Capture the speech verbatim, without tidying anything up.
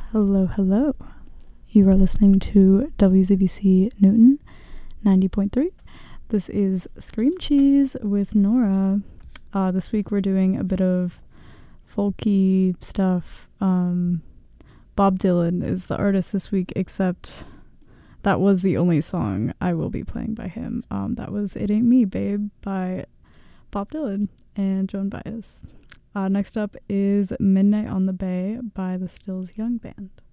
Hello, hello. You are listening to W Z B C Newton ninety point three. This is Scream Cheese with Nora. Uh, this week we're doing a bit of folky stuff. Um, Bob Dylan is the artist this week, except that was the only song I will be playing by him. Um, that was It Ain't Me, Babe by Bob Dylan and Joan Baez. Uh, next up is Midnight on the Bay by the Stills Young Band.